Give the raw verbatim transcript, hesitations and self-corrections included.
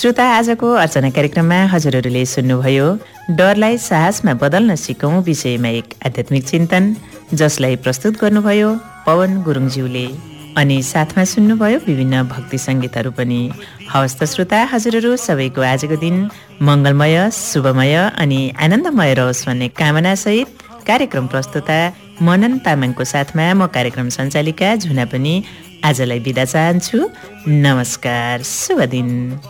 श्रोता, आजको अर्चना कार्यक्रममा हजुरहरूले सुन्नुभयो डरलाई साहसमा बदल्न सिकौँ विषयमा एक आध्यात्मिक चिन्तन, जसलाई प्रस्तुत गर्नुभयो पवन गुरुङज्यूले। अनि साथमा सुन्नुभयो विभिन्न भक्ति सङ्गीतहरू पनि। हवस् त श्रोता, हजुरहरू सबैको आजको दिन मङ्गलमय, शुभमय अनि आनन्दमय रहोस् भन्ने कामनासहित कार्यक्रम प्रस्तुता मनन तामाङको साथमा म कार्यक्रम सञ्चालिका झुना पनि आजलाई बिदा चाहन्छु। नमस्कार, शुभ दिन।